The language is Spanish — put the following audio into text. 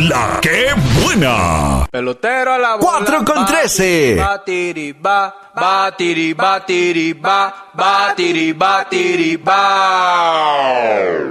La que buena. Pelotero a la bola. 4 con 13. Batiriba, batiriba, batiriba, batiriba, batiriba.